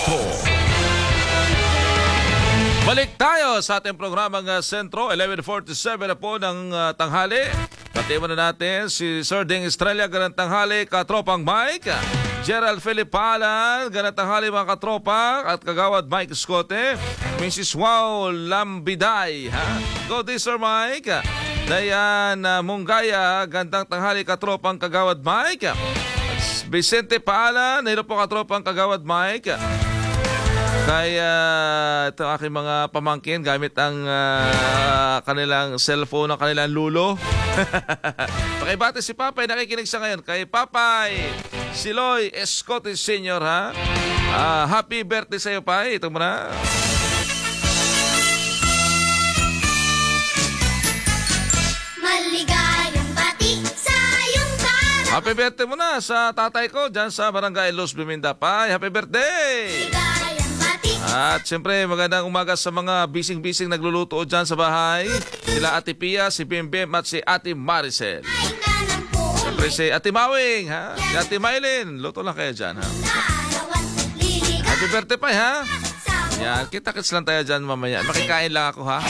Sentro. Balik tayo sa ating programang Sentro, 11:47 na po ng tanghali. Pati muna natin si Sir Ding Estrella, ganang tanghali, katropang Mike. Gerald Felipalan, ganang tanghali mga katropa, at kagawad Mike Escote. Mrs. Wow Lambiday, ha? Go this, Sir Mike. Dayan Munggaya, gandang tanghali, katropang kagawad Mike. Vicente Paalan, nahilo po katropang kagawad Mike. Kaya ito aking mga pamangkin gamit ang kanilang cellphone ng kanilang lulo. Pakibati si Papay, nakikinig siya ngayon. Kay Papay Siloy Escote Senior, ha? Happy birthday sa iyo, Pai. Ito muna. Maligayang bati sa iyong kaarawan. Happy birthday muna sa tatay ko dyan sa Barangay Los Biminda, Pai. Happy birthday! Maligayang bati. At siyempre, magandang umaga sa mga bising-bising nagluluto dyan sa bahay. Sila Ate Pia, si Bimbim at si Ate Maricel. Ay nanang po. Siyempre si Ate Mawing, ha? Si Ate Maylin. Luto lang kayo dyan, ha? Kaarawan. Liligaw Happy birthday pa, ha? sa Yan, kita-kits lang tayo dyan mamaya. Makikain lang ako, ha?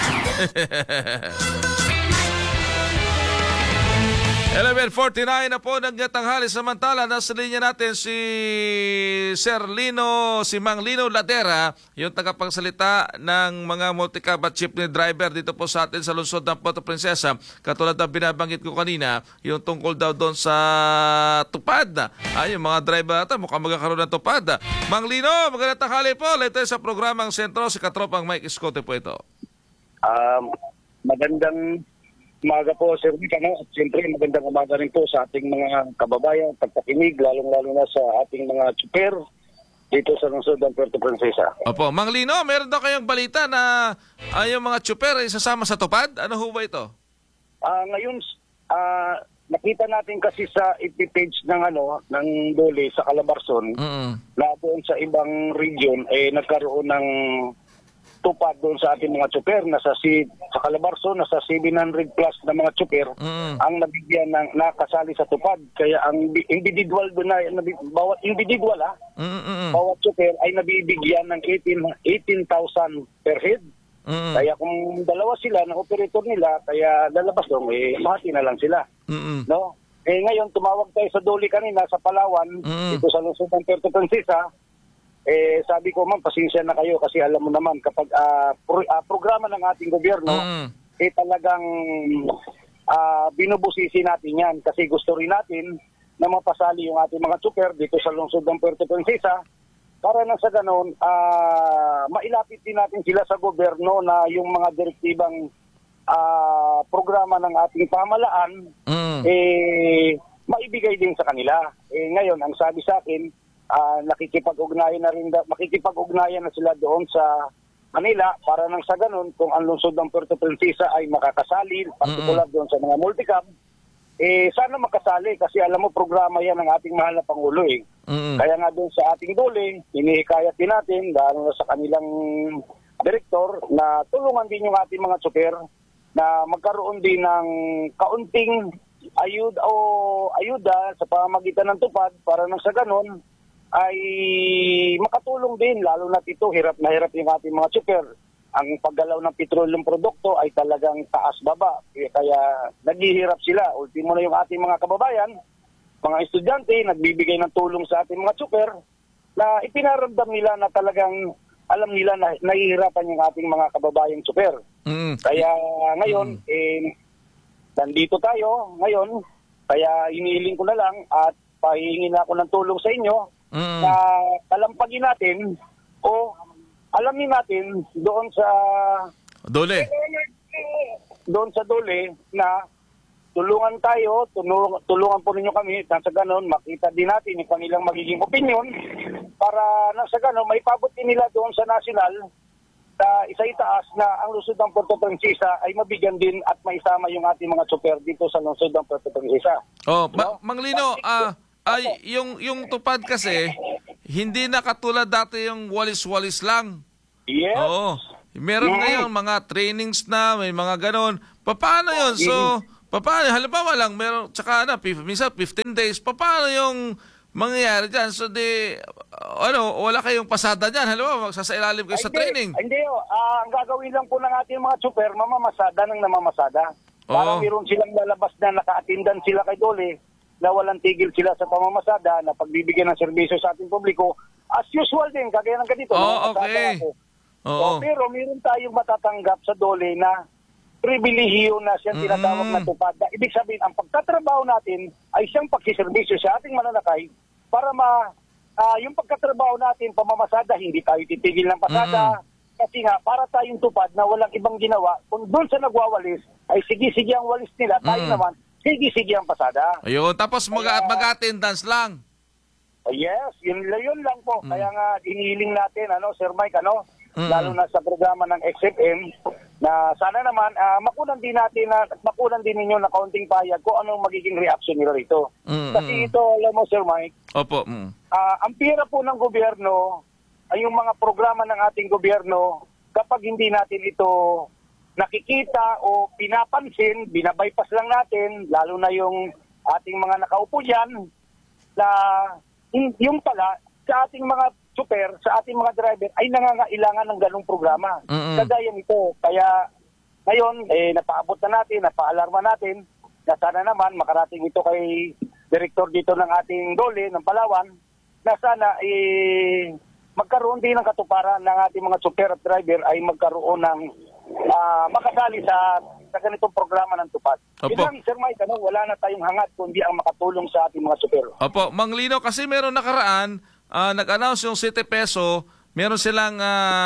11:49 na po ng tanghali. Samantala, nasa linya natin si Sir Lino, si Mang Lino Ladera, yung tagapagsalita ng mga multicab at jeepney driver dito po sa atin sa lungsod ng Puerto Princesa. Katulad ng binabanggit ko kanina, yung tungkol daw doon sa tupad. Yung mga driver natin mukhang magkakaroon ng tupad. Mang Lino, magandang tanghali po. Later sa programang Sentro, si katropang Mike Escote po ito. Magandang umaga po, Sir Nick, at siyempre magandang umaga rin po sa ating mga kababayan, pagpakinig, lalong-lalo na sa ating mga tsuper dito sa lungsod ng Puerto Princesa. Opo, Mang Lino, meron daw kayong balita na yung mga tsuper ay sasama sa tupad? Ano ho ba ito? Ngayon, nakita natin kasi sa FB page ng ng Dole sa Calabarzon na doon sa ibang region nagkaroon ng tupad doon sa ating mga tsuper na sa Calabarzon na sa 700 plus na mga tsuper ang nabigyan ng nakasali sa tupad. Kaya ang individual doon na bawat individual bawat tsuper ay nabibigyan ng 18,000 per head. Kaya kung dalawa sila ng operator nila, kaya lalabas doon, mahati na lang sila. No? Ngayon tumawag tayo sa Dole kanina sa Palawan, dito sa lungsod ng Puerto Princesa. Sabi ko, ma'am, pasensya na kayo kasi alam mo naman kapag programa ng ating gobyerno talagang binubusisi natin yan kasi gusto rin natin na mapasali yung ating mga tsuper dito sa lungsod ng Puerto Princesa para na sa ganon mailapit din natin sila sa gobyerno na yung mga direktibang programa ng ating pamahalaan maibigay din sa kanila. Ngayon, ang sabi sa akin, makikipag-ugnayan na sila doon sa Manila para nang sa ganun kung ang lungsod ng Puerto Princesa ay makakasali, partikular doon sa mga multicab, sana makasali kasi alam mo programa yan ng ating mahal na Pangulo . Kaya nga doon sa ating Dole, hinihikayat din natin lalo na sa kanilang direktor na tulungan din yung ating mga tsuper na magkaroon din ng kaunting ayuda sa pamamagitan ng tupad para nang sa ganun ay makatulong din, lalo na ito, hirap na hirap yung ating mga tsuper. Ang paggalaw ng petroleum produkto ay talagang taas-baba. Kaya naghihirap sila. Ultimo na yung ating mga kababayan, mga estudyante, nagbibigay ng tulong sa ating mga tsuper na ipinaramdam nila na talagang alam nila na nahihirapan yung ating mga kababayang tsuper. Kaya ngayon, nandito tayo ngayon, kaya iniiling ko na lang at pahihingin ako ng tulong sa inyo na kalampagin natin o alamin natin doon sa Dole na tulungan tayo, tulungan po ninyo kami nang sa ganon makita din natin yung kanilang magiging opinion para nang sa ganon may pabot din nila doon sa national na isa-itaas na ang lungsod ng Puerto Princesa ay mabigyan din at maisama yung ating mga tsuper dito sa lungsod ng Puerto Princesa. Mang Lino, yung tupad kasi, hindi na katulad dati yung walis-walis lang. Yes. Oo. Meron ngayon mga trainings na, may mga ganon. Paano yun? So, paano? Halimbawa lang, meron, tsaka minsan 15 days. Paano yung mangyayari dyan. So wala kayong pasada dyan. Halimbawa, magsasailalim kayo sa training. Hindi, ang gagawin lang po ng ating mga super, mamamasada ng namamasada. Para meron silang lalabas na naka-attendan sila kay Dole, na walang tigil sila sa pamamasada, na pagbibigyan ng serbisyo sa ating publiko. As usual din, kagaya ng ganito. Okay. Pero meron tayong matatanggap sa Dole na pribilehiyo na siyang tinatawag na tupad. Ibig sabihin, ang pagtatrabaho natin ay siyang pagsiservisyo sa ating mananakay para yung pagkatrabaho natin, pamamasada, hindi tayo titigil ng pasada. Kasi nga, para tayong tupad na walang ibang ginawa, kung doon sa nagwawalis, ay sige-sige ang walis nila, tayo naman, sige-sige ang pasada. Ayun, tapos mag-attendance lang. Yes, yun lang po. Kaya nga, inihiling natin, Sir Mike, lalo na sa programa ng XFM, na sana naman makunan din ninyo na kaunting payag kung anong magiging reaction nila rito. Kasi ito, alam mo Sir Mike, Opo. ang pira po ng gobyerno ay yung mga programa ng ating gobyerno, kapag hindi natin ito nakikita o pinapansin, binabypass lang natin, lalo na yung ating mga nakaupo dyan, na yung pala sa ating mga super, sa ating mga driver ay nangangailangan ng ganung programa. Kagaya nito. Kaya ngayon, napaabot na natin, napaalarma natin na sana naman makarating ito kay direktor dito ng ating Dole, ng Palawan, na sana magkaroon din ng katuparan ng ating mga super at driver ay magkaroon ng makasali sa ganitong programa ng tupad. Bilang Sir Mike, wala na tayong hangad kundi ang makatulong sa ating mga super. Opo, Mang Lino, kasi meron nakaraan, nag-announce yung City Peso, meron silang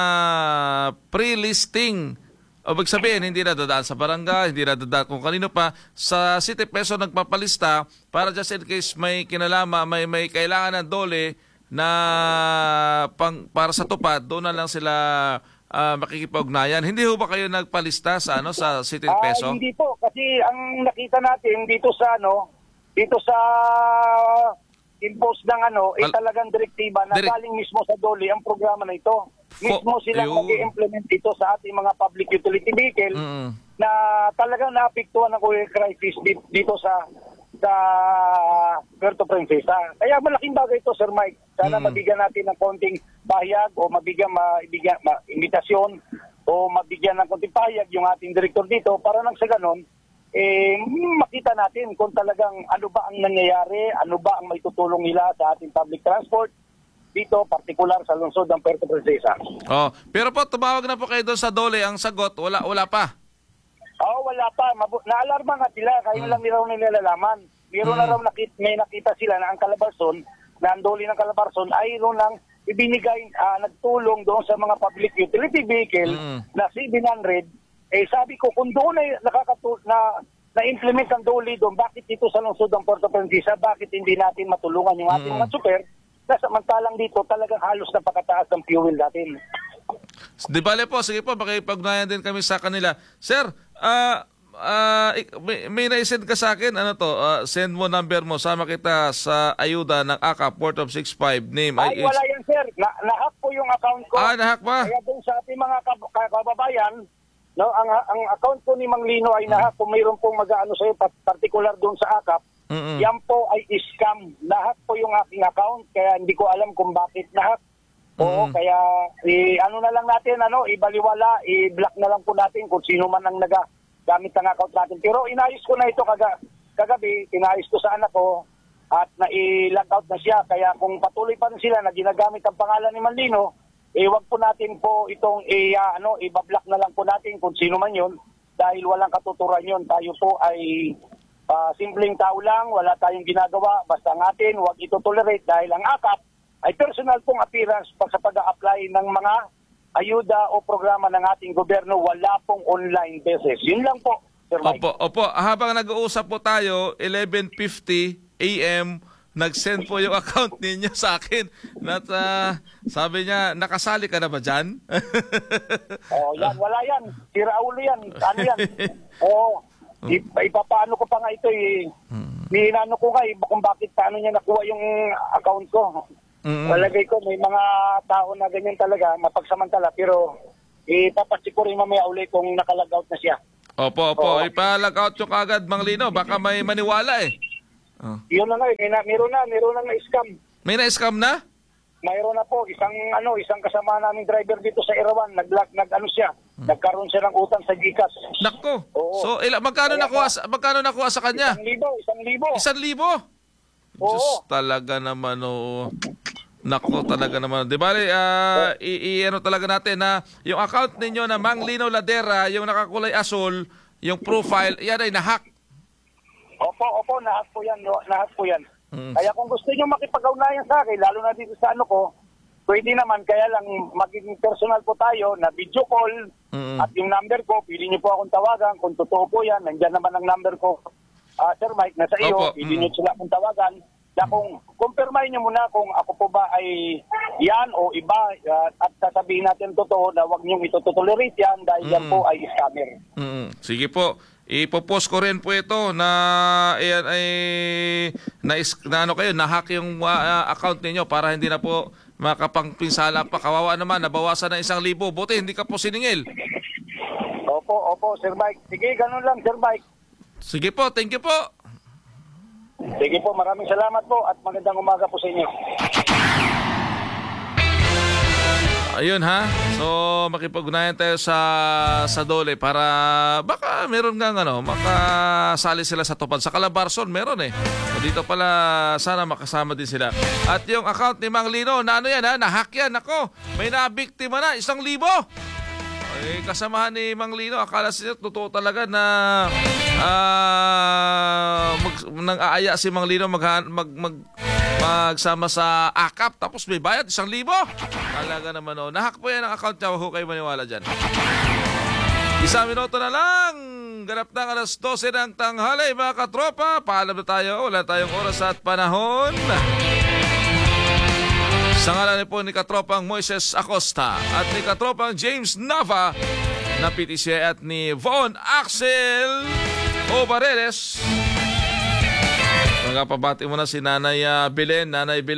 pre-listing. O ibig sabihin, hindi na dadaan sa barangay, hindi na dadaan kung kanino pa. Sa City Peso nagpapalista para just in case may kinalama, may kailangan ng Dole na para sa tupad, doon na lang sila makikipag-ugnayan. Hindi ho ba kayo nagpalista sa sa City Peso? Hindi po, kasi ang nakita natin dito sa impose ng talagang direktiba na galing mismo sa Dole ang programa na ito. Mismo silang mag-i-implement ito sa ating mga public utility vehicle na talagang naapektuhan ng oil crisis dito sa Puerto Princesa. Kaya malaking bagay ito, Sir Mike. Sana mabigyan natin ng konting pahayag o mabigyan invitasyon o mabigyan ng konting pahayag yung ating direktor dito para nang sa ganon, makita natin kung talagang ano ba ang nangyayari, ano ba ang may tutulong nila sa ating public transport dito, partikular sa lungsod ng Puerto Princesa. Pero po, tumawag na po kayo doon sa Dole. Ang sagot, wala pa. Wala pa. Naalarma nga sila, kaya lang nila nilalaman. Meron na raw may nakita sila na ang Calabarzon, na ang Dole ng Calabarzon ay lang ibinigay, nagtulong doon sa mga public utility vehicle na 700. Sabi ko, kung doon ay na-implement ang Dole doon, bakit dito sa lungsod ng Puerto Princesa, bakit hindi natin matulungan yung ating mga super, na samantalang dito talagang halos na pakataas ang fuel natin. Di bale po, sige po, makipag-ugnayan din kami sa kanila. Sir, may na-send ka sa akin, send mo number mo, sama kita sa ayuda ng AKA Port of 65 name. Ay, wala yan, sir. Na-hack po yung account ko. Na-hack ba? Kaya doon sa ating mga kababayan, ang account ko ni Mang Lino ay na-hack. Kung mayroon pong mag-ano sa'yo, particular doon sa AKAP, yan po ay scam. Na-hack po yung aking account, kaya hindi ko alam kung bakit na-hack. Oo, kaya na lang natin, ibaliwala, i-block na lang po natin kung sino man ang gamit ng account natin. Pero inayos ko na ito kagabi, inayos ko sa anak ko at na-log out na siya. Kaya kung patuloy pa rin sila na ginagamit ang pangalan ni Manlino, wag po natin po itong ibablock na lang po natin kung sino man yun dahil walang katuturan yun. Tayo po ay simpleng tao lang, wala tayong ginagawa. Basta ang atin, wag ito tolerate dahil ang AKAP ay personal pong appearance sa pag-a-apply ng mga ayuda o programa ng ating gobyerno, wala pong online basis. Yun lang po, Sir Mike. Opo. Habang nag-uusap po tayo, 11:50 a.m., nag-send po yung account ninyo sa akin. At sabi niya, nakasali ka na ba dyan? Yan, wala yan. Sira ulo yan. Ano yan? Ipapaano ko pa nga ito Ninano ko nga kung bakit paano niya nakuha yung account ko. Palagay ko may mga tao na ganyan talaga, mapagsamantala, pero ipapasik ko rin mamaya uli kung nakalog out na siya. Opo. Ipa-log out yung kagad, Mang Lino. Baka may maniwala Oh. Yun na nga, meron na na-scam. May na-scam na? Mayroon na po isang kasama naming driver dito sa Irawan, nagkaroon siya ng utang sa GCash. Nako. Oo. So magkano nakuha sa kanya? 1,000. 1,000? Oo. Diyos talaga naman, oo. Nako talaga naman. Di ba, ano talaga natin na yung account ninyo na Mang Lino Ladera, yung nakakulay asul, yung profile, yan ay nahack. Opo, nahack po yan. Kaya kung gusto niyo makipag-ugnayan sa akin, lalo na dito sa pwede naman, kaya lang magiging personal po tayo na video call at yung number ko, pili niyo po akong tawagan. Kung totoo po yan, nandyan naman ang number ko. Sir Mike, nasa iyo, pili niyo sila akong tawagan. Na kung kumpirmahin niyo muna kung ako po ba ay yan o iba at sasabihin natin totoo na huwag niyong itotolerate yan dahil yan po ay scammer. Sige po. Ipopost ko rin po ito na ayan ay nahack yung account ninyo para hindi na po makapangpinsala pa. Kawawa naman, nabawasan ng 1,000. Buti hindi ka po siningil. Opo, Sir Mike. Sige, ganun lang, Sir Mike. Sige po, thank you po. Sige po, maraming salamat po at magandang umaga po sa inyo. Ayun ha. So makipag-ugnayan tayo sa Dole para baka meron nga makasali sila sa tupad. Sa Calabarzon meron eh. So dito pala sana makasama din sila. At yung account ni Mang Lino, na yan ha, nahack yan. Ako, may nabiktima na, 1,000. Ay, kasamahan ni Mang Lino, akala siya totoo talaga na nang aaya si Mang Lino magsama sa AKAP tapos may bayad 1,000. Talaga naman nahack po yan ang account niya, huwag kayo maniwala dyan. 1 minuto na lang, ganap ng alas 12 ng tanghali mga katropa. Paalam na tayo, wala tayong oras at panahon. Sa ngalan po ni Katropang Moises Acosta at ni Katropang James Nava na PTC at ni Von Axel Obareles. Magpapabati mo na si Nanay Belen.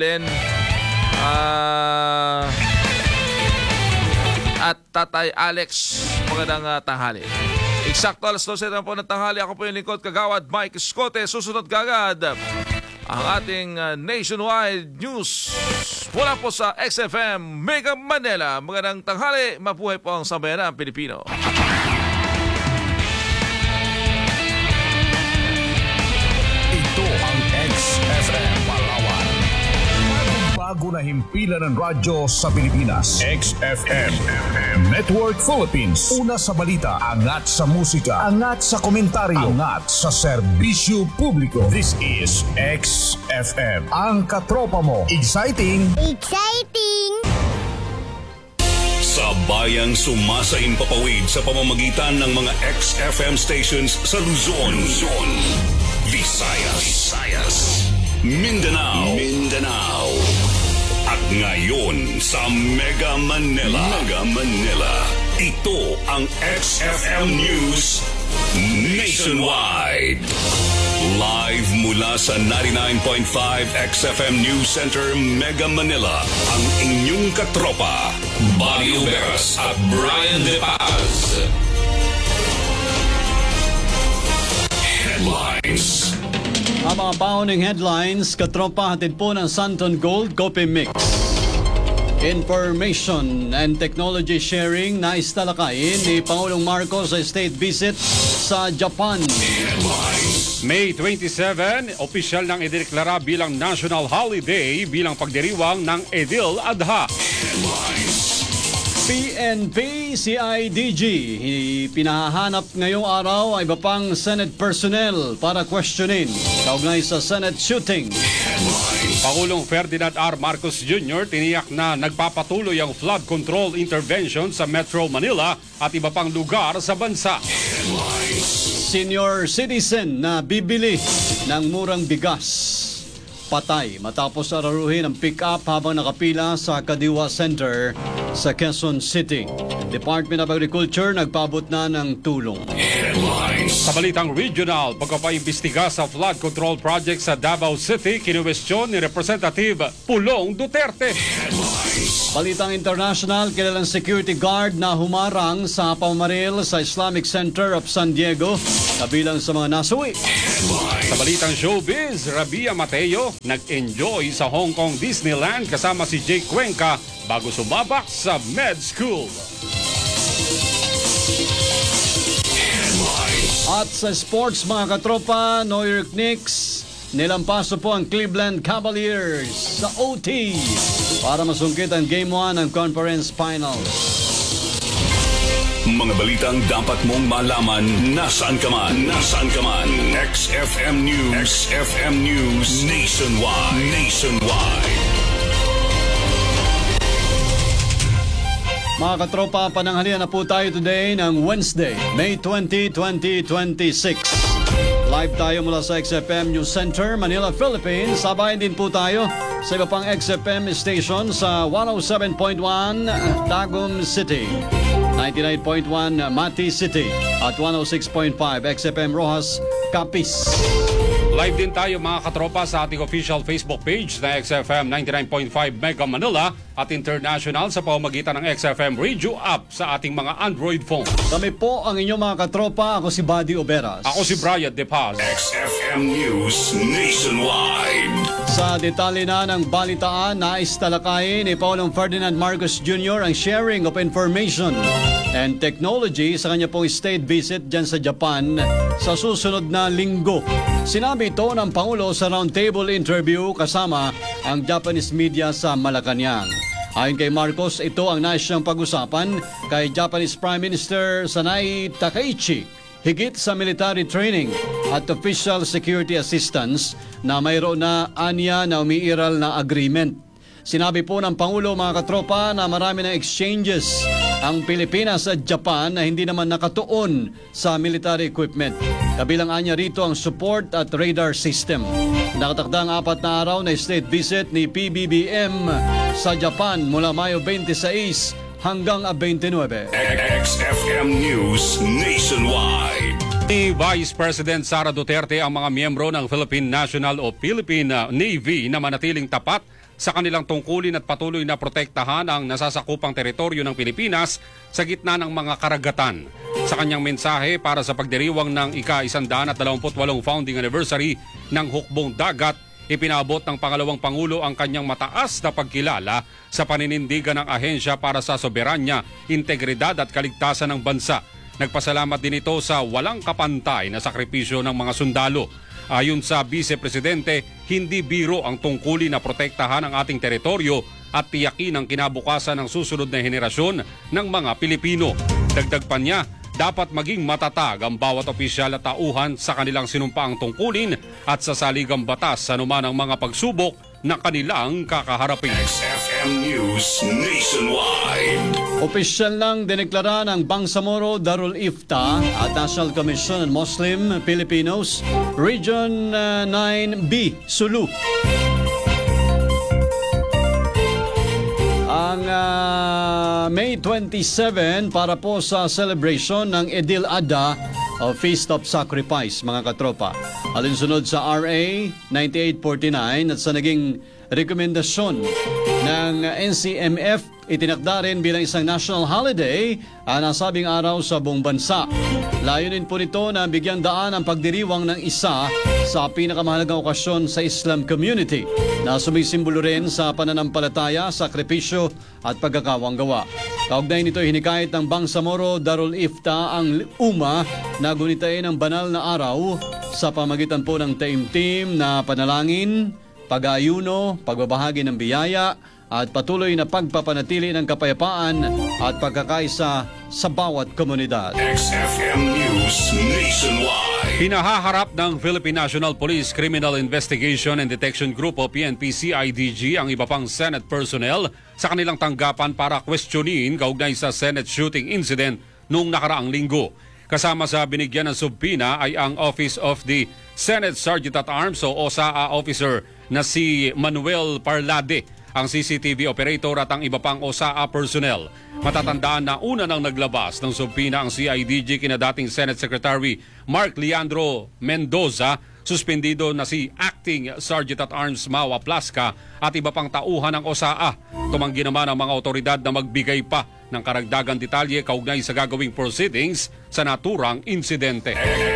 At Tatay Alex. Magandang tanghali. Eksakto alas 12 na po ng tanghali. Ako po yung lingkod kagawad Mike Escote. Susunod kagad ang ating nationwide news mula po sa XFM Mega Manila. Magandang tanghali, mabuhay po ang sambayanang Pilipino. Ito ang XFM Palawan. Bago na himpilan ng radyo sa Pilipinas. XFM Network Philippines. Una sa balita, angat sa musika, angat sa komentaryo, angat sa serbisyo publiko. This is XFM. Ang katropa mo. Exciting! Sa bayang sumasaimpapawid sa pamamagitan ng mga XFM stations sa Luzon, Visayas, Mindanao, at ngayon sa Mega Manila. Ito ang XFM News Nationwide. Live mula sa 99.5 XFM News Center, Mega Manila, ang inyong katropa, Bobby Uberas at Brian De Paz. Headlines. Ang mga pauning headlines, katropa, hatid po ng Santon Gold Coffee Mix. Information and technology sharing na istalakayin ni Pangulong Marcos sa state visit sa Japan. May 27, opisyal nang ideklara bilang national holiday bilang pagdiriwang ng Eidul Adha. PNP, CIDG, pinahahanap ngayong araw ay iba pang Senate personnel para questionin kaugnay sa Senate shooting. Pangulong Ferdinand R. Marcos Jr. tiniyak na nagpapatuloy ang flood control intervention sa Metro Manila at iba pang lugar sa bansa. Senior citizen na bibili ng murang bigas. Patay matapos araruhin ang pick-up habang nakapila sa Kadiwa Center sa Quezon City. Department of Agriculture nagpaabot na ng tulong. Headlines. Sa balitang regional, pagpapaimbestiga sa flood control project sa Davao City, kinuwestiyon ni Representative Pulong Duterte. Balitang international, kilalang security guard na humarang sa pamamaril sa Islamic Center of San Diego, kabilang sa mga nasuwi. Sa balitang showbiz, Rabia Mateo nag-enjoy sa Hong Kong Disneyland kasama si Jake Cuenca bago sumabak sa med school. At sa sports mga katropa, New York Knicks, nilampaso po ang Cleveland Cavaliers sa OT para masungkit ang Game 1 ng Conference Finals. Mga balitang dapat mong malaman nasaan ka man. XFM News. XFM News Nationwide. Mga katropa, pananghalian na po tayo today ng Wednesday, May 20, 2026. Live tayo mula sa XFM News Center, Manila, Philippines. Sabayan din po tayo sa iba pang XFM station sa 107.1 Tagum City, 99.1 Mati City, at 106.5 XFM Rojas, Capiz. Live din tayo mga katropa sa ating official Facebook page na XFM 99.5 Mega Manila at international sa pamamagitan ng XFM Radio app sa ating mga Android phone. Kami po ang inyong mga katropa. Ako si Buddy Oberas. Ako si Brian De Paz. XFM News Nationwide. Sa detalye na ng balitaan, nais talakayin ni Pangulong Ferdinand Marcos Jr. ang sharing of information and technology sa kanya pong state visit dyan sa Japan sa susunod na linggo. Sinabi ito ng Pangulo sa roundtable interview kasama ang Japanese media sa Malacanang. Ayon kay Marcos, ito ang nais siyang pag-usapan kay Japanese Prime Minister Sanai Takaichi higit sa military training at official security assistance na mayroon na anya na umiiral na agreement. Sinabi po ng Pangulo mga katropa na marami ng exchanges ang Pilipinas at Japan na hindi naman nakatuon sa military equipment. Kabilang anya rito ang support at radar system. Nakatakda ang 4 na araw na state visit ni PBBM sa Japan mula Mayo 26 hanggang 29. XFM News Nationwide. Ni Vice President Sara Duterte ang mga miyembro ng Philippine National o Philippine Navy na manatiling tapat sa kanilang tungkulin at patuloy na protektahan ang nasasakupang teritoryo ng Pilipinas sa gitna ng mga karagatan. Sa kanyang mensahe para sa pagdiriwang ng ika-128 founding anniversary ng Hukbong Dagat, ipinaabot ng pangalawang Pangulo ang kanyang mataas na pagkilala sa paninindigan ng ahensya para sa soberanya, integridad at kaligtasan ng bansa. Nagpasalamat din ito sa walang kapantay na sakripisyo ng mga sundalo. Ayon sa Vice Presidente, hindi biro ang tungkulin na protektahan ang ating teritoryo at tiyakin ang kinabukasan ng susunod na henerasyon ng mga Pilipino. Dagdag pa niya, dapat maging matatag ang bawat opisyal at tauhan sa kanilang sinumpaang tungkulin at sa saligang batas sa anuman ang mga pagsubok na kanilang kakaharapin. XFM News Nationwide. Opisyal lang dineklara ng Bangsamoro Darul Ifta at National Commission on Muslim Filipinos Region 9B, Sulu. Ang May 27 para po sa celebration ng Idil Adha o Feast of Sacrifice, mga katropa. Alinsunod sa RA 9849 at sa naging rekomendasyon ng NCMF, itinakda rin bilang isang national holiday ang nasabing araw sa buong bansa. Layunin po nito na bigyan daan ang pagdiriwang ng isa sa pinakamahalagang okasyon sa Islam community na sumisimbolo rin sa pananampalataya, sakripisyo at pagkakawanggawa. Kaugnay nito, hinikayat ng Bangsamoro Darul Ifta ang umma na gunitain ang banal na araw sa pamagitan po ng taimtim na panalangin, pag-aayuno, pagbabahagi ng biyaya at patuloy na pagpapanatili ng kapayapaan at pagkakaisa sa bawat komunidad. XFM News Nationwide. Pinahaharap ng Philippine National Police Criminal Investigation and Detection Group o PNP-CIDG ang iba pang Senate personnel sa kanilang tanggapan para questionin kaugnay sa Senate shooting incident noong nakaraang linggo. Kasama sa binigyan ng subpina ay ang Office of the Senate Sergeant at Arms o OSAA officer na si Manuel Parlade ang CCTV operator at ang iba pang OSAA personnel. Matatandaan na una nang naglabas ng subpina ang CIDG kina dating Senate Secretary Mark Leandro Mendoza, suspendido na si Acting Sergeant at Arms Mawa Plasca at iba pang tauhan ng OSAA. Tumanggi naman ang mga otoridad na magbigay pa ng karagdagang detalye kaugnay sa gagawing proceedings sa naturang insidente.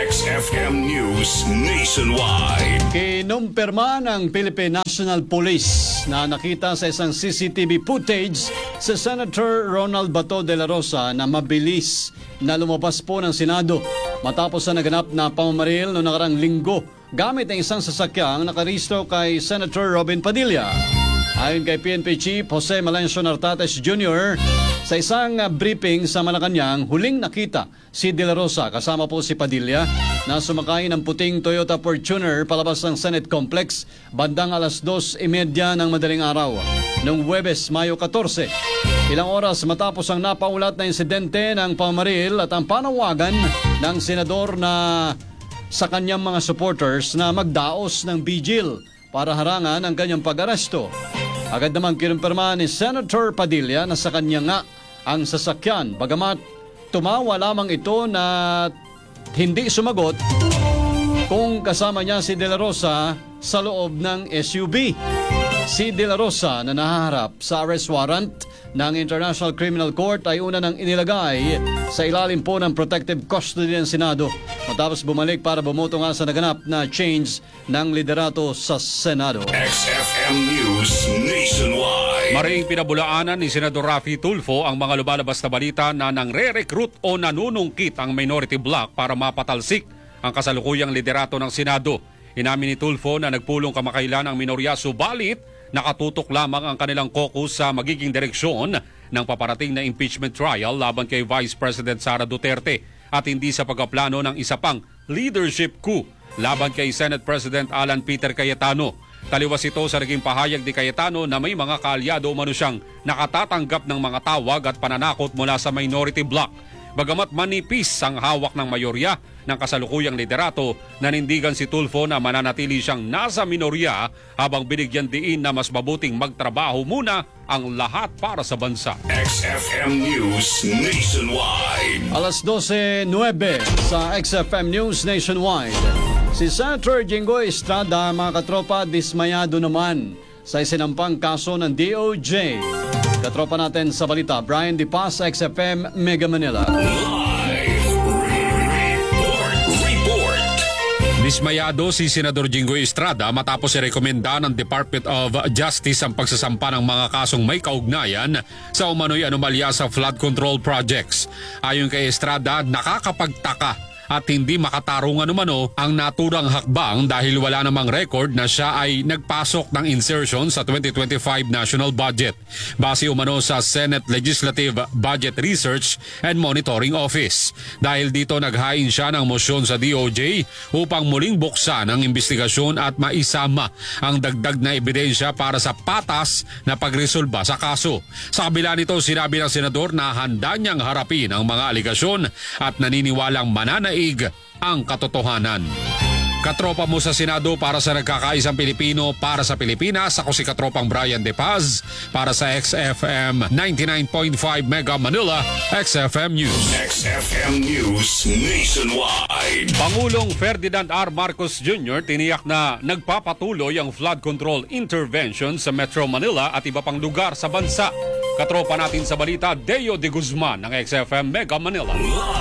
XFM News Nationwide. Kinumpirma ng Philippine National Police na nakita sa isang CCTV footage si Senator Ronald Bato de la Rosa na mabilis na lumabas po ng Senado matapos na naganap na pamamaril noong nakarang linggo gamit ang isang sasakyang nakarehistro kay Senator Robin Padilla. Ayon kay PNP Chief Jose Melencio Nartates Jr., sa isang briefing sa Malacanang, huling nakita si De La Rosa kasama po si Padilla na sumakay ng puting Toyota Fortuner palabas ng Senate Complex bandang alas 2:30 ng madaling araw noong Huwebes, Mayo 14. Ilang oras matapos ang napaulat na insidente ng pamaril at ang panawagan ng senador na sa kanyang mga supporters na magdaos ng vigil para harangan ang kanyang pag-aresto. Agad naman kinumpirma ni Senator Padilla na sa kanya nga ang sasakyan, bagamat tumawa lamang ito na hindi sumagot kung kasama niya si De La Rosa sa loob ng SUV. Si De La Rosa na nahaharap sa arrest warrant ng International Criminal Court ay una nang inilagay sa ilalim po ng protective custody ng Senado matapos bumalik para bumoto nga sa naganap na change ng liderato sa Senado. XFM News Nationwide. Maring pinabulaanan ni Senador Raffy Tulfo ang mga lumalabas na balita na nangre-recruit o nanunungkit ang minority bloc para mapatalsik ang kasalukuyang liderato ng Senado. Inamin ni Tulfo na nagpulong kamakailan ang minorya, subalit nakatutok lamang ang kanilang caucus sa magiging direksyon ng paparating na impeachment trial laban kay Vice President Sara Duterte at hindi sa pagkaplano ng isa pang leadership coup laban kay Senate President Alan Peter Cayetano. Taliwas ito sa naging pahayag ni Cayetano na may mga kaalyado umano siyang nakatatanggap ng mga tawag at pananakot mula sa minority bloc. Bagamat manipis ang hawak ng mayorya ng kasalukuyang liderato, nanindigan si Tulfo na mananatili siyang nasa minorya habang binigyan diin na mas mabuting magtrabaho muna ang lahat para sa bansa. XFM News Nationwide. Alas 12:09 sa XFM News Nationwide. Si Senator Jinggoy Estrada, mga katropa, dismayado naman sa isinampang kaso ng DOJ. Katropa natin sa balita, Brian Di Paz, XFM Mega Manila. Report. Dismayado si Senador Jinggoy Estrada matapos irekomenda ng Department of Justice ang pagsasampa ng mga kasong may kaugnayan sa umano'y anomalya sa flood control projects. Ayon kay Estrada, nakakapagtaka at hindi makatarungan umano ang naturang hakbang dahil wala namang record na siya ay nagpasok ng insertion sa 2025 national budget. Base umano sa Senate Legislative Budget Research and Monitoring Office. Dahil dito naghain siya ng mosyon sa DOJ upang muling buksan ang investigasyon at maisama ang dagdag na ebidensya para sa patas na pagresolba sa kaso. Sa kabila nito, sinabi ng senador na handa niyang harapin ang mga aligasyon at naniniwalang mananaig ang katotohanan. Katropa mo sa Senado para sa nagkakaisang Pilipino para sa Pilipinas. Ako si Katropang Brian De Paz para sa XFM 99.5 Mega Manila, XFM News. XFM News Nationwide. Pangulong Ferdinand R. Marcos Jr. tiniyak na nagpapatuloy ang flood control intervention sa Metro Manila at iba pang lugar sa bansa. Katropa natin sa balita, Deo de Guzman ng XFM Mega Manila.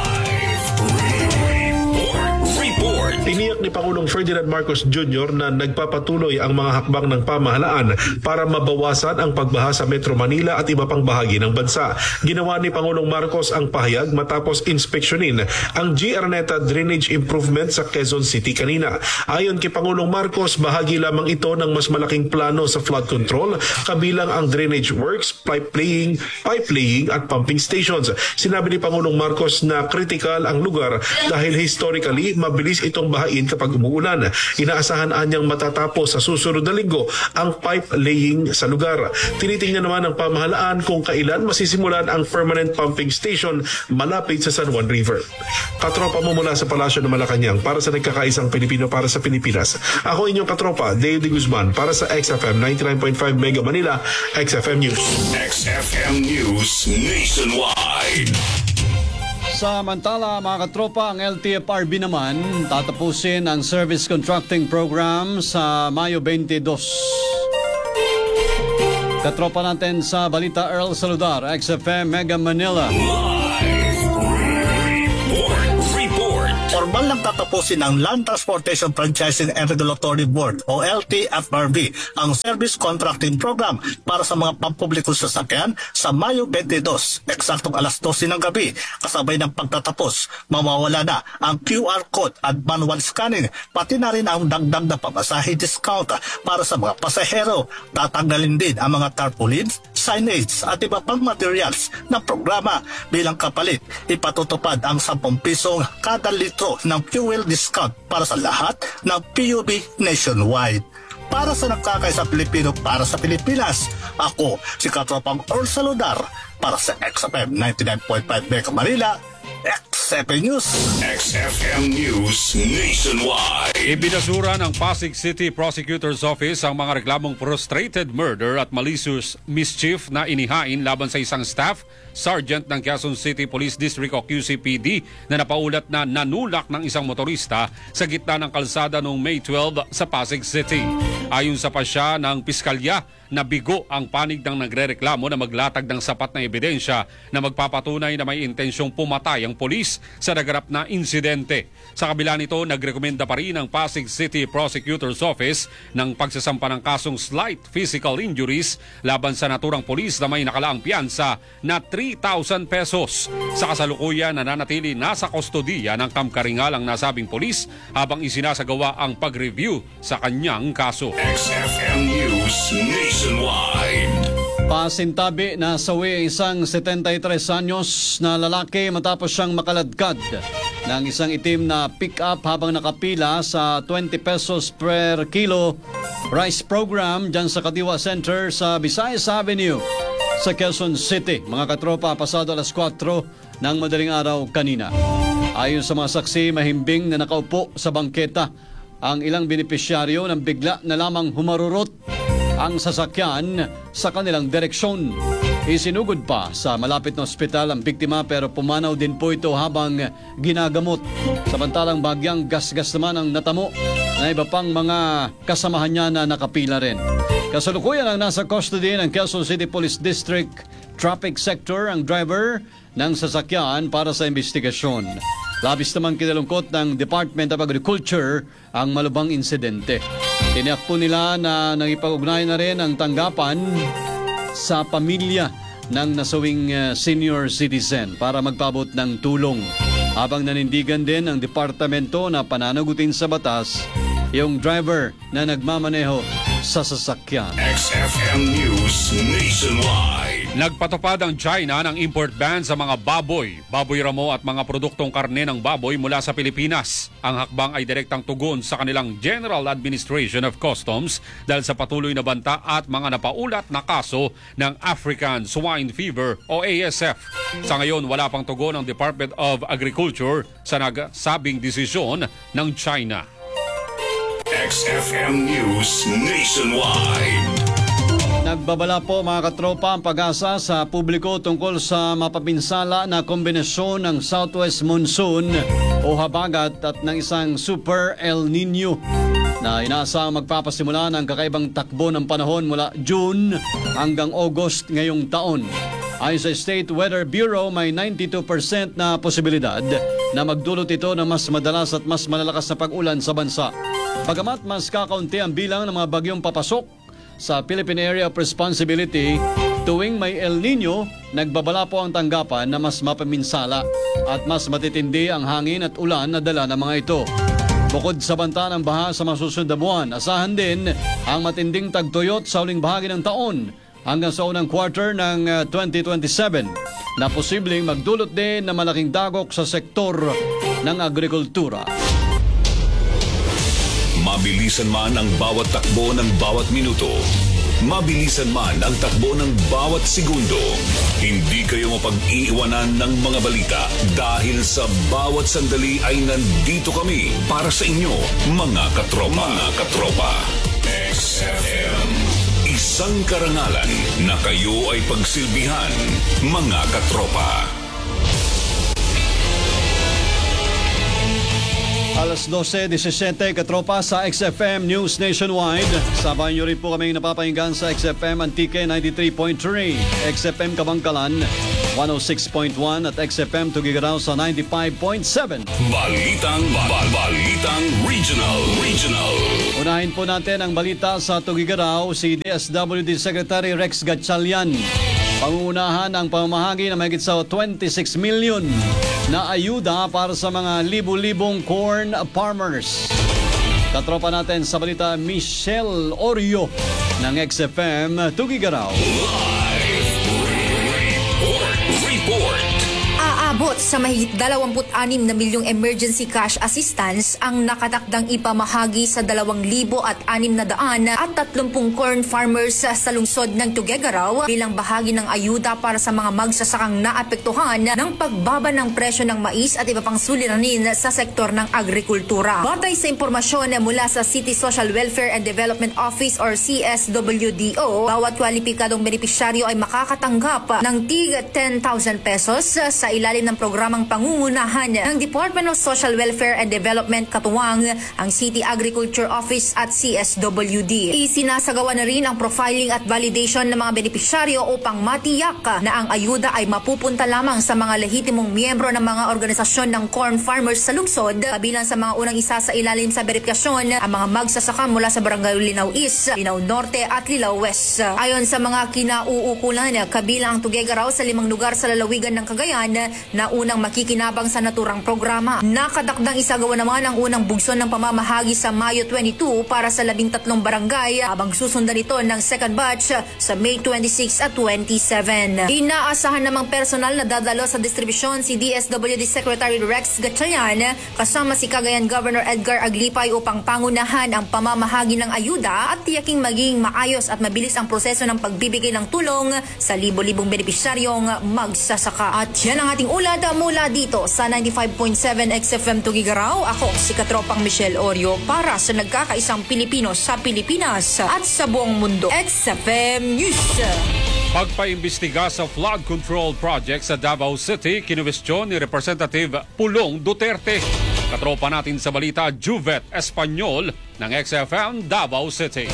Report. Tiniyak ni Pangulong Ferdinand Marcos Jr. na nagpapatuloy ang mga hakbang ng pamahalaan para mabawasan ang pagbaha sa Metro Manila at iba pang bahagi ng bansa. Ginawa ni Pangulong Marcos ang pahayag matapos inspeksyonin ang G. Araneta Drainage Improvement sa Quezon City kanina. Ayon kay Pangulong Marcos, bahagi lamang ito ng mas malaking plano sa flood control, kabilang ang drainage works, pipe laying at pumping stations. Sinabi ni Pangulong Marcos na critical ang lugar dahil historically mabilis itong babahain kapag umuulan. Inaasahan anyang matatapos sa susunod na linggo ang pipe laying sa lugar. Tinitingnan naman ng pamahalaan kung kailan masisimulan ang permanent pumping station malapit sa San Juan River. Katropa mo mula sa Palasyo ng Malacanang para sa nagkakaisang Pilipino para sa Pilipinas. Ako inyong katropa, Dale de Guzman para sa XFM 99.5 Mega Manila, XFM News. XFM News Nationwide. Samantala, mga katropa, ang LTFRB naman tatapusin ang service contracting program sa Mayo 22. Katropa natin sa Balita, Earl Saludar, XFM Mega Manila. Formal lang tatapusin ng Land Transportation Franchising and Regulatory Board o LTFRB ang Service Contracting Program para sa mga pampublikong sasakyan sa Mayo 22, eksaktong alas 12 ng gabi. Kasabay ng pagtatapos, mawawala na ang QR code at manual scanning, pati na rin ang dagdag na pamasahe discount para sa mga pasahero. Tatanggalin din ang mga tarpaulins, signage at iba pang materials ng programa. Bilang kapalit, ipatutupad ang 10 pisong kada litro ng fuel discount para sa lahat ng PUB nationwide. Para sa nagkakaisa Pilipino para sa Pilipinas, ako si Katropang Earl Saludar para sa XFM 99.5 Mega Manila, XFM News. XFM News Nationwide. Ibinasura ng Pasig City Prosecutor's Office ang mga reklamong frustrated murder at malicious mischief na inihain laban sa isang staff sergeant ng Quezon City Police District o QCPD na napaulat na nanulak ng isang motorista sa gitna ng kalsada noong May 12 sa Pasig City. Ayon sa pasya ng piskalya, nabigo ang panig ng nagrereklamo na maglatag ng sapat na ebidensya na magpapatunay na may intensyong pumatay ang polis sa naganap na insidente. Sa kabila nito, nagrekomenda pa rin ang Pasig City Prosecutor's Office ng pagsasampa ng kasong slight physical injuries laban sa naturang polis na may nakalaang piyansa na 3,000 pesos. Sa kasalukuyan, nananatili nasa kustodiya ng kamkaringal ang nasabing polis habang isinasagawa ang pag-review sa kanyang kaso. XFM News Nationwide. Pasintabi na sawi isang 73 anyos na lalaki matapos siyang makaladkad ng isang itim na pick-up habang nakapila sa 20 pesos per kilo rice program dyan sa Kadiwa Center sa Visayas Avenue sa Quezon City. Mga katropa, pasado alas 4 ng madaling araw kanina. Ayon sa mga saksi, mahimbing na nakaupo sa bangketa ang ilang benepisyaryo nang bigla na lamang humarurot ang sasakyan sa kanilang direksyon. Isinugod pa sa malapit na ospital ang biktima pero pumanaw din po ito habang ginagamot. Samantalang bagyang gasgas naman ang natamo na iba pang mga kasamahan niya na nakapila rin. Kasalukuyan ang nasa custody ng Quezon City Police District Traffic Sector ang driver ng sasakyan para sa investigasyon. Labis naman kinalungkot ng Department of Agriculture ang malubhang insidente. Tiniyak po nila na nangipag-ugnayan na rin ang tanggapan sa pamilya ng nasawing senior citizen para magpabot ng tulong. Habang nanindigan din ang departamento na pananagutin sa batas yung driver na nagmamaneho sa sasakyan. XFM News Nationwide. Nagpatupad ang China ng import ban sa mga baboy, baboy ramo at mga produktong karne ng baboy mula sa Pilipinas. Ang hakbang ay direktang tugon sa kanilang General Administration of Customs dahil sa patuloy na banta at mga napaulat na kaso ng African Swine Fever o ASF. Sa ngayon, wala pang tugon ang Department of Agriculture sa nagsabing desisyon ng China. XFM News Nationwide. Nagbabala po mga katropa ang pag-asa sa publiko tungkol sa mapapinsala na kombinasyon ng Southwest Monsoon o habagat at ng isang Super El Nino na inaasahang magpapasimula ng kakaibang takbo ng panahon mula June hanggang August ngayong taon. Ayon sa State Weather Bureau, may 92% na posibilidad na magdulot ito ng mas madalas at mas malalakas na pag-ulan sa bansa. Bagamat mas kakaunti ang bilang ng mga bagyong papasok sa Philippine Area of Responsibility, tuwing may El Nino, nagbabala po ang tanggapan na mas mapaminsala at mas matitindi ang hangin at ulan na dala ng mga ito. Bukod sa banta ng baha sa masusunod na buwan, asahan din ang matinding tagtuyot sa huling bahagi ng taon hanggang sa unang quarter ng 2027 na posibleng magdulot din ng malaking dagok sa sektor ng agrikultura. Mabilisan man ang bawat takbo ng bawat minuto, mabilisan man ang takbo ng bawat segundo, hindi kayo mapag-iiwanan ng mga balita dahil sa bawat sandali ay nandito kami para sa inyo, mga katropa. Mga katropa. XFM. Isang karangalan na kayo ay pagsilbihan, mga katropa. Alas 12:17 katropa sa XFM News Nationwide. Sabayan niyo rin po kaming napapahinggan sa XFM Antique 93.3, XFM Kabangkalan 106.1 at XFM Tugigaraw sa 95.7. Balitang Regional. Unahin po natin ang balita sa Tugigaraw. Si DSWD Secretary Rex Gatchalian pangunahan ang pamamahagi na mahigit sa 26 million na ayuda para sa mga libu-libong corn farmers. Katropa natin sa balita, Michelle Orio ng XFM Tugigaraw. Report. Aabot sa mahigit 26 na milyong emergency cash assistance ang nakatakdang ipamahagi sa 2,630 corn farmers sa lungsod ng Tuguegarao bilang bahagi ng ayuda para sa mga magsasakang naapektuhan ng pagbaba ng presyo ng mais at iba pang suliranin sa sektor ng agrikultura. Batay sa impormasyon mula sa City Social Welfare and Development Office or CSWDO, bawat kwalipikadong benepisyaryo ay makakatanggap ng tig 10,000 pesos sa ilalim ng programang pangungunahan ng Department of Social Welfare and Development katuwang ang City Agriculture Office at CSWD. Isinasagawa na rin ang profiling at validation ng mga benepisyaryo upang matiyak na ang ayuda ay mapupunta lamang sa mga lehitimong miyembro ng mga organisasyon ng corn farmers sa lungsod, kabilang sa mga unang isa sa ilalim sa verifikasyon ang mga magsasaka mula sa Barangay Linaw East, Linaw Norte at Linaw West. Ayon sa mga kinauukulan, kabilang ang Tuguegarao sa 5 lugar sa lalawigan ng Cagayan na unang makikinabang sa naturang programa. Nakatakdang isagawa naman ang unang bugson ng pamamahagi sa Mayo 22 para sa 13 barangay habang susundan ito ng second batch sa May 26 at 27. Inaasahan namang personal na dadalo sa distribusyon si DSWD Secretary Rex Gatchalian kasama si Cagayan Governor Edgar Aglipay upang pangunahan ang pamamahagi ng ayuda at tiyaking maging maayos at mabilis ang proseso ng pagbibigay ng tulong sa libo-libong benepisyaryong magsasaka. At yan ang ating ulat mula dito sa 95.7 XFM Tugigaraw. Ako si Katropang Michelle Orio para sa nagkakaisang Pilipino sa Pilipinas at sa buong mundo. XFM News. Pagpaimbestiga sa flood control project sa Davao City, kinuwestiyon ni Representative Pulong Duterte. Katropa natin sa balita, Juvet Espanyol ng XFM Davao City.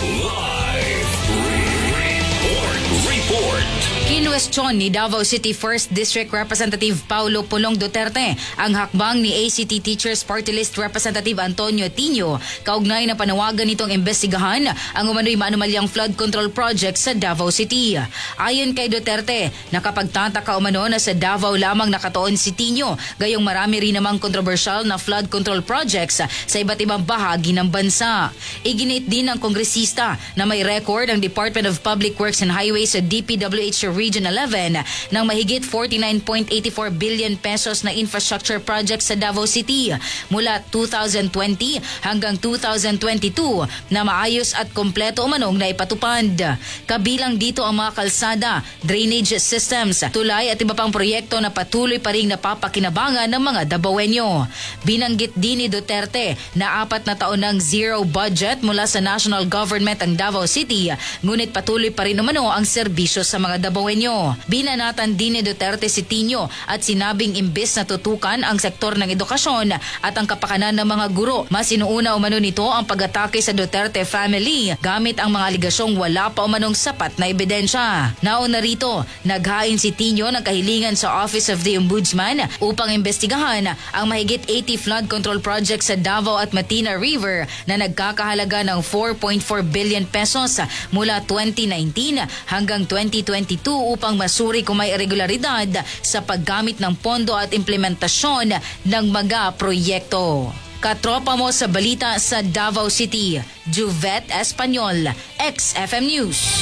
Report. Kinuwestiyon ni Davao City 1st District Representative Paulo Pulong Duterte ang hakbang ni ACT Teachers Party List Representative Antonio Tino kaugnay na panawagan nitong imbestigahan ang umano'y maanumalyang flood control project sa Davao City. Ayon kay Duterte, nakapagtataka umano na sa Davao lamang nakatuon si Tino, gayong marami rin namang kontrobersyal na flood control projects sa iba't ibang bahagi ng bansa. Iginit din ng kongresista na may record ang Department of Public Works and Highways sa DPWH Region 11 ng mahigit 49.84 billion pesos na infrastructure projects sa Davao City mula 2020 hanggang 2022 na maayos at kompleto umanong naipatupad. Kabilang dito ang mga kalsada, drainage systems, tulay at iba pang proyekto na patuloy pa ring napapakinabangan ng mga Davaoenyo. Binanggit din ni Duterte na 4 na taon ng zero budget mula sa national government ang Davao City, ngunit patuloy pa rin umano ang serbisyo sa mga Davaoenyo. Binanatan din ni Duterte si Tino at sinabing imbes na tutukan ang sektor ng edukasyon at ang kapakanan ng mga guro, mas inuuna umano nito ang pag-atake sa Duterte family gamit ang mga aligasyong wala pa umanong sapat na ebidensya. Nauna rito, naghain si Tino ng kahilingan sa Office of the Ombudsman upang imbestigahan ang mahigit 80 flood control projects sa Davao at Matina River na nagkakahalaga ng 4.4 billion pesos mula 2019 hanggang 2022 upang masuri kung may irregularidad sa paggamit ng pondo at implementasyon ng mga proyekto. Katropa mo sa balita sa Davao City, Juvet Espanyol, XFM News.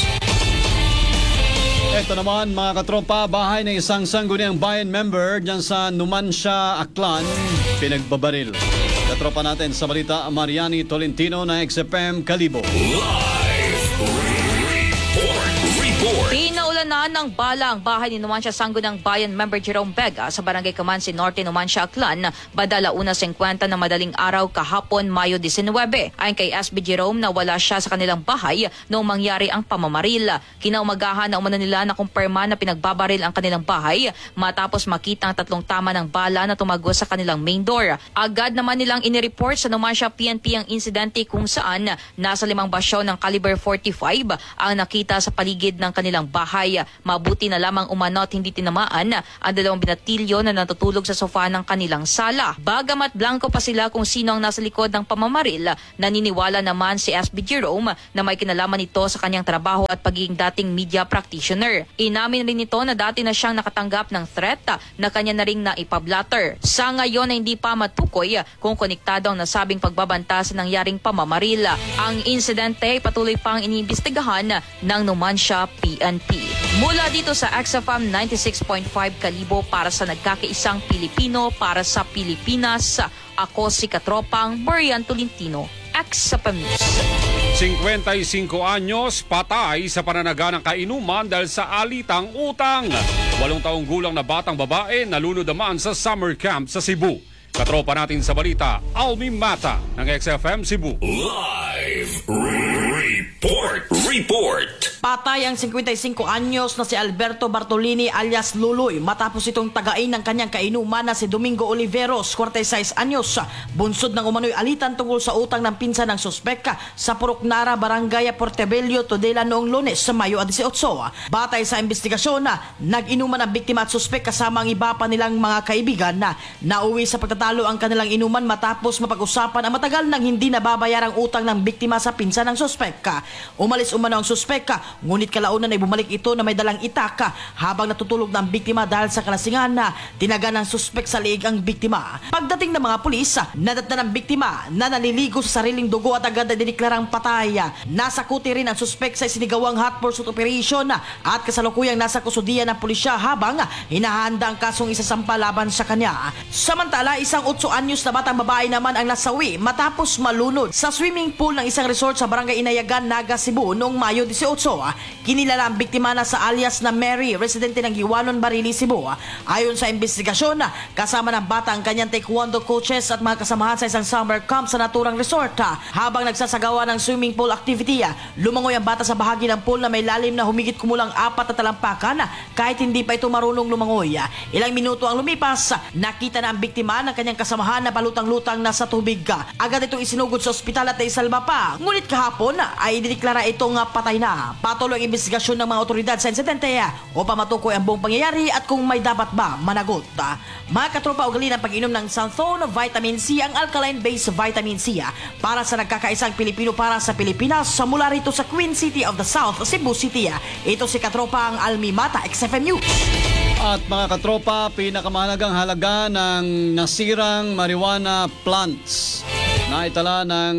Ito naman mga katropa, bahay ng isang sangguniang bayan member dyan sa Numancia, Aklan, pinagbabaril. Katropa natin sa balita, Mariani Tolentino na XFM Kalibo. Pinaulanan ng bala ang bahay ni Numancia Sangguniang Bayan member Jerome Vega sa Barangay Camansi Norte, Numancia, Aklan, badala 1:50 ng madaling araw kahapon, Mayo 19. Ayon kay SB Jerome na wala siya sa kanilang bahay noong mangyari ang pamamaril. Kinaumagahan na umano nila na kumpirma na pinagbabaril ang kanilang bahay matapos makita ang 3 tama ng bala na tumagos sa kanilang main door. Agad naman nilang inireport sa Numancia PNP ang insidente kung saan nasa 5 basyo ng caliber 45 ang nakita sa paligid ng kanilang bahay. Mabuti na lamang umano at hindi tinamaan ang 2 binatilyo na natutulog sa sofa ng kanilang sala. Bagamat blanco pa sila kung sino ang nasa likod ng pamamaril, naniniwala naman si SB Jerome na may kinalaman ito sa kanyang trabaho at pagiging dating media practitioner. Inamin rin ito na dati na siyang nakatanggap ng threat na kanya na ring naipablatter. Sa ngayon ay hindi pa matukoy kung konektado ang nasabing pagbabanta sa nangyaring pamamaril. Ang insidente ay patuloy pang iniimbestigahan ng Numancia PNP. Mula dito sa XFM 96.5 Kalibo para sa nagkakaisang Pilipino para sa Pilipinas, ako si Katropang Marian Tolentino, XFM News. 55 anyos, patay sa pananaga ng kainuman dahil sa alitang utang. 8 taong gulang na batang babae nalunod naman sa summer camp sa Cebu. Katropa natin sa balita, Almi Mata ng XFM Cebu. Live report. Patay ang 55 anyos na si Alberto Bartolini alias Luloy matapos itong tagain ng kanyang kainuman na si Domingo Oliveros, 46 anyos. Bunsod ng umano'y alitan tungkol sa utang ng pinsan ng suspek sa Puroknara, Barangay Portobello, Tudela noong Lunes sa Mayo 18. Batay sa investigasyon, nag-inuman ang biktima at suspek kasama ang iba pa nilang mga kaibigan na nauwi sa pagtatalo ang kanilang inuman matapos mapag-usapan ang matagal nang hindi nababayarang utang ng biktima sa pinsan ng suspek. Umalis umano ang suspek, ngunit kalaunan ay bumalik ito na may dalang itak habang natutulog ng biktima dahil sa kalasingan na tinaga ng suspek sa liig ang biktima. Pagdating ng mga pulis, nadatnan ng biktima na naliligo sa sariling dugo at agad na diniklarang patay. Nasakuti rin ang suspek sa isinigawang hot pursuit operation at kasalukuyang nasa kusudian ng pulisya habang hinahanda ang kasong isasampa laban sa kanya. Samantala, isang 8 anyos na batang babae naman ang nasawi matapos malunod sa swimming pool ng isang resort sa Barangay Inayagan, Naga, Cebu noong Mayo 18. Kinilala ang biktima na sa alias na Mary, residente ng Hiwanon, Barili, Cebu. Ayon sa investigasyon, kasama ng bata ang kanyang taekwondo coaches at mga kasamahan sa isang summer camp sa naturang resort. Habang nagsasagawa ng swimming pool activity, lumangoy ang bata sa bahagi ng pool na may lalim na humigit kumulang 4 na talampakan kahit hindi pa ito marunong lumangoy. Ilang minuto ang lumipas, nakita na ang biktima ng kanyang kasamahan na palutang-lutang na sa tubig. Agad itong isinugod sa ospital at naisalba pa. Ngunit kahapon ay idineklara itong patay na. Patuloy ang investigasyon ng mga otoridad sa insidente upang matukoy ang buong pangyayari at kung may dapat ba managot. Mga katropa, ugali ng pag-inom ng Santhone Vitamin C, ang alkaline-based vitamin C para sa nagkakaisang Pilipino para sa Pilipinas mula rito sa Queen City of the South, Cebu City. Ito si katropa ang Almi Mata, XFM News. At mga katropa, pinakamahalagang halaga ng nasirang marijuana plants na itala ng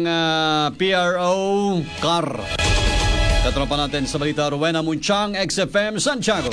PRO CAR. Katropa natin sa balita, Rowena Munchang, XFM Santiago.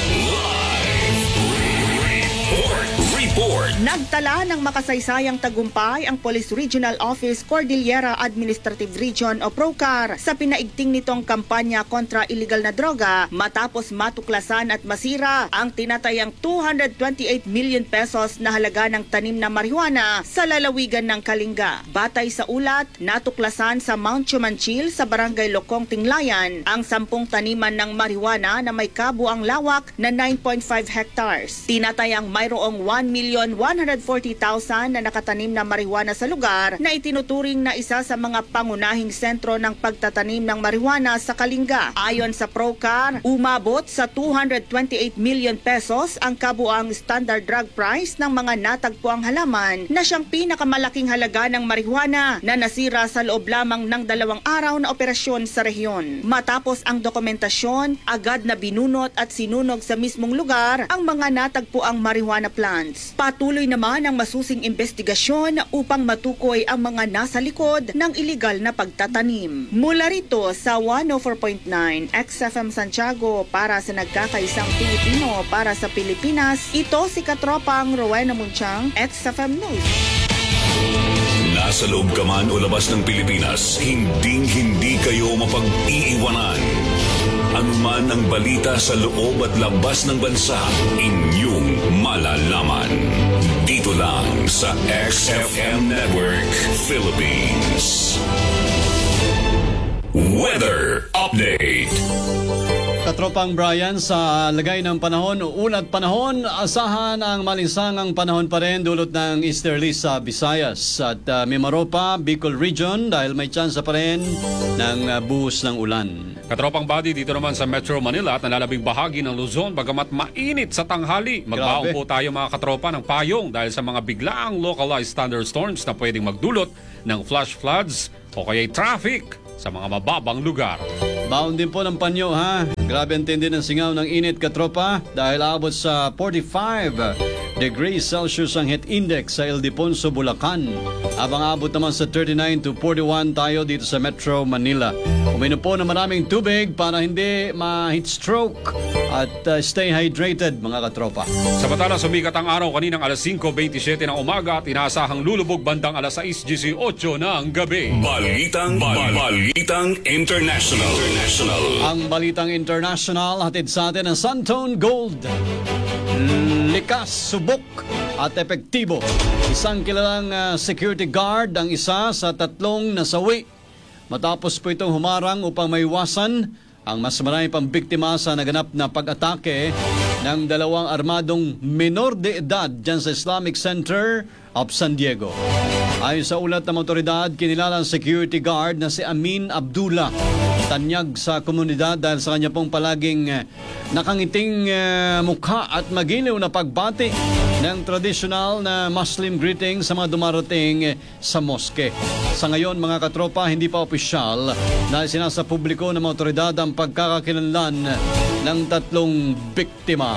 Nagtala ng makasaysayang tagumpay ang Police Regional Office Cordillera Administrative Region o PROCAR sa pinaigting nitong kampanya kontra illegal na droga matapos matuklasan at masira ang tinatayang 228 million pesos na halaga ng tanim na marijuana sa lalawigan ng Kalinga. Batay sa ulat, natuklasan sa Mount Chumanchil sa Barangay Lokong, Tinglayan ang 10 taniman ng marijuana na may kabuang lawak na 9.5 hectares. Tinatayang mayroong 1,140,000 na nakatanim na marijuana sa lugar na itinuturing na isa sa mga pangunahing sentro ng pagtatanim ng marijuana sa Kalinga. Ayon sa PROCAR, umabot sa 228 million pesos ang kabuang standard drug price ng mga natagpuang halaman na siyang pinakamalaking halaga ng marijuana na nasira sa loob lamang ng 2 araw na operasyon sa rehiyon. Matapos ang dokumentasyon, agad na binunot at sinunog sa mismong lugar ang mga natagpuang marijuana plants. Patuloy naman ang masusing investigasyon upang matukoy ang mga nasa likod ng iligal na pagtatanim. Mula rito sa 104.9 XFM Santiago para sa nagkakaisang Pilipino para sa Pilipinas, ito si katropang Rowena Munchang, XFM News. Nasa loob ka man o labas ng Pilipinas, hindi kayo mapag-iiwanan. Anuman ang balita sa loob at labas ng bansa, inyong malalaman. Dito lang sa XFM Network Philippines. Weather Update. Katropang Brian, sa lagay ng panahon, ulat panahon, asahan ang malinsangang panahon pa rin dulot ng easterly sa Visayas at Mimaropa, Bicol Region dahil may tsansa pa rin ng buhos ng ulan. Katropang body dito naman sa Metro Manila at nalalabing bahagi ng Luzon bagamat mainit sa tanghali. Magbaon po tayo mga katropa ng payong dahil sa mga biglaang localized thunderstorms na pwedeng magdulot ng flash floods o kaya traffic sa mga mababang lugar. Baon din po ng panyo ha. Grabe ang tindi ng singaw ng init katropa dahil abot sa 45 degrees Celsius ang heat index sa Ildefonso, Bulacan. Abang abot naman sa 39 to 41 tayo dito sa Metro Manila. Uminom po ng maraming tubig para hindi ma-heat stroke at stay hydrated mga katropa. Samantala sumikat ang araw kaninang alas 5:27 ng umaga at inaasahang lulubog bandang alas 6:18 ng gabi. Balitang International. Ang Balitang International hatid sa atin ng Santone Gold. Likas, subok at epektibo. Isang kilalang security guard ang isa sa tatlong nasawi. Matapos po itong humarang upang maiwasan ang mas marami pang biktima sa naganap na pag-atake ng dalawang armadong minor de edad dyan sa Islamic Center of San Diego. Ayon sa ulat ng otoridad, kinilala ang security guard na si Amin Abdullah. Tanyag sa komunidad dahil sa kanya pong palaging nakangiting mukha at magiliw na pagbati ng traditional na Muslim greeting sa mga dumarating sa moske. Sa ngayon mga katropa, hindi pa opisyal na sinasa publiko ng mga otoridad ang pagkakakilanlan ng tatlong biktima.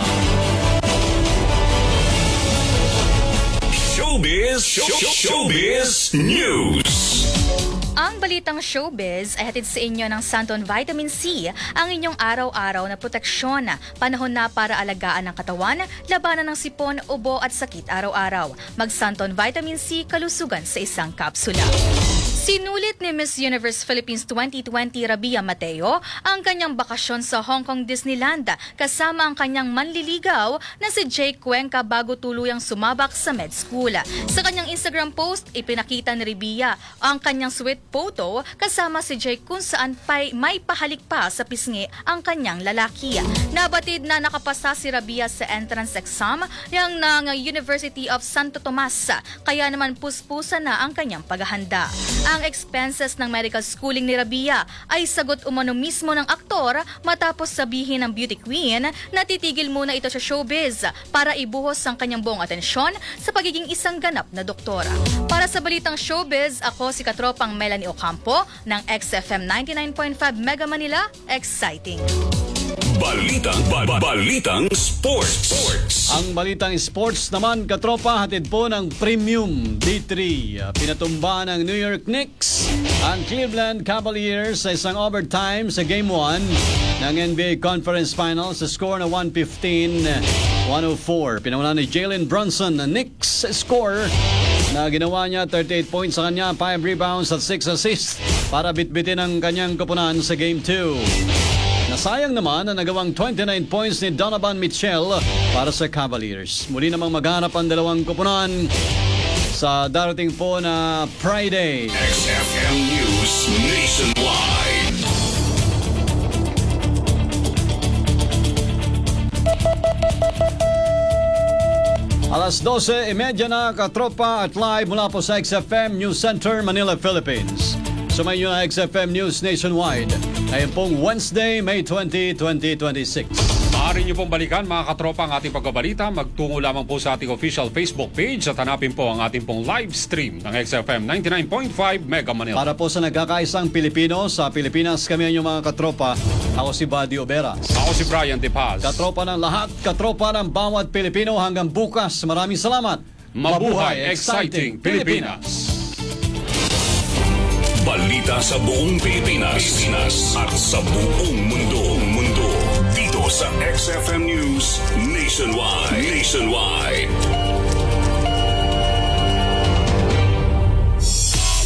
Showbiz News. Ang balitang showbiz ay hatid sa inyo ng Santon Vitamin C, ang inyong araw-araw na proteksyon. Panahon na para alagaan ang katawan, labanan ng sipon, ubo at sakit araw-araw. Mag-Santon Vitamin C, kalusugan sa isang kapsula. Sinulit ni Miss Universe Philippines 2020 Rabia Mateo ang kanyang bakasyon sa Hong Kong Disneyland kasama ang kanyang manliligaw na si Jake Cuenca bago tuluyang sumabak sa med school. Sa kanyang Instagram post, ipinakita ni Rabia ang kanyang sweet photo kasama si Jake kung saan may pahalik pa sa pisngi ang kanyang lalaki. Nabatid na nakapasa si Rabia sa entrance exam ng University of Santo Tomas, kaya naman puspusa na ang kanyang paghahanda. Ang expenses ng medical schooling ni Rabia ay sagot umano mismo ng aktor matapos sabihin ng beauty queen na titigil muna ito sa showbiz para ibuhos ang kanyang buong atensyon sa pagiging isang ganap na doktora. Para sa balitang showbiz, ako si katropang Melanie Ocampo ng XFM 99.5 Mega Manila. Exciting! Balitang Sports. Ang Balitang Sports naman, katropa, hatid po ng Premium D3. Pinatumba ng New York Knicks ang Cleveland Cavaliers sa isang overtime sa Game 1 ng NBA Conference Finals sa score na 115-104. Pinawala ni Jalen Brunson na Knicks score na ginawa niya 38 points sa kanya, 5 rebounds at 6 assists para bitbitin ang kanyang koponan sa Game 2. Nasayang naman na nagawang 29 points ni Donovan Mitchell para sa Cavaliers. Muli namang maghanap ang dalawang koponan sa darating po na Friday. XFM News Nationwide. Alas 12:30 na katropa at live mula po sa XFM News Center, Manila, Philippines. Sumayin nyo na XFM News Nationwide. Ngayon pong Wednesday, May 20, 2026. Maaari nyo pong balikan mga katropa ang ating pagbabalita. Magtungo lamang po sa ating official Facebook page at hanapin po ang ating pong live stream ng XFM 99.5 Mega Manila. Para po sa nagkakaisang Pilipino sa Pilipinas, kami ang mga katropa. Ako si Buddy Oberas. Ako si Brian De Paz. Katropa ng lahat, katropa ng bawat Pilipino. Hanggang bukas, maraming salamat. Mabuhay, exciting Pilipinas! Balita sa buong Pilipinas at sa buong mundo. Dito sa XFM News Nationwide.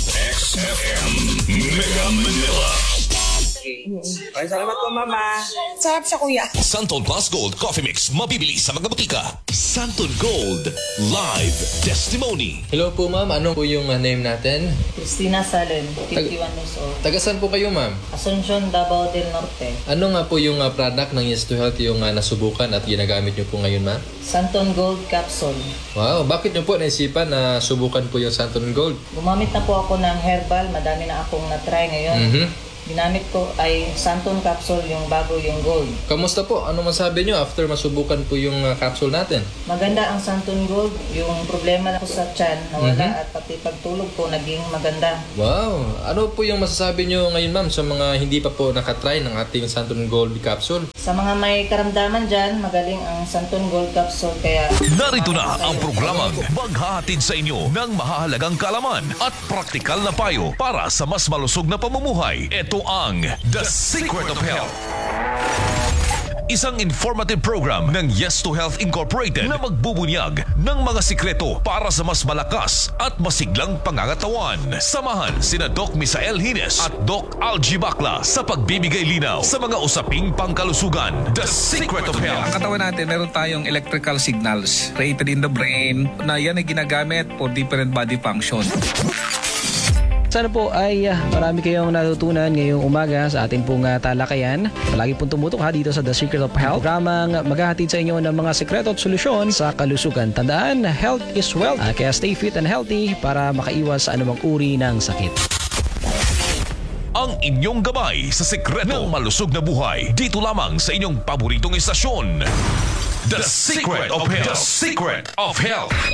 Mega Manila. Ay, salamat po, Mama. Sarap siya, Kuya. Santon Plus Gold Coffee Mix mabibili sa mga butika. Santon Gold Live Testimony. Hello po, ma'am. Ano po yung name natin? Christina Salen, 51 years old. Tagasan po kayo, ma'am? Asuncion, Davao del Norte. Ano nga po yung product ng Yes to Health yung nasubukan at ginagamit nyo po ngayon, ma'am? Santon Gold Capsule. Wow, bakit nyo po naisipan na subukan po yung Santon Gold? Gumamit na po ako ng herbal. Madami na akong na-try ngayon. Ginamit ko ay Santon Capsule, yung bago yung gold. Kamusta po? Ano masabi nyo after masubukan po yung capsule natin? Maganda ang Santon Gold. Yung problema ko sa tiyan nawala at pati pagtulog ko naging maganda. Wow! Ano po yung masasabi nyo ngayon, ma'am, sa mga hindi pa po nakatry ng ating Santon Gold Capsule? Sa mga may karamdaman dyan, magaling ang Santon Gold Capsule kaya... Narito na ang programang maghahatid sa inyo ng mahahalagang kaalaman at praktikal na payo para sa mas malusog na pamumuhay. Ito ang The Secret of Health. Isang informative program ng Yes to Health Incorporated na magbubunyag ng mga sikreto para sa mas malakas at masiglang pangangatawan. Samahan sina Doc Misael Hines at Doc Algie Bacla sa pagbibigay linaw sa mga usaping pangkalusugan. The Secret of Health. Ang katawan natin, meron tayong electrical signals created in the brain na yan ay ginagamit for different body function. Sana po ay marami kayong natutunan ngayong umaga sa ating pong talakayan. Palagi pong tumutok dito sa The Secret of Health. Programang maghahatid sa inyo ng mga sekreto at solusyon sa kalusugan. Tandaan, health is wealth. Kaya stay fit and healthy para makaiwas sa anumang uri ng sakit. Ang inyong gabay sa sekreto ng malusog na buhay dito lamang sa inyong paboritong istasyon. The Secret of Health. The Secret of Health.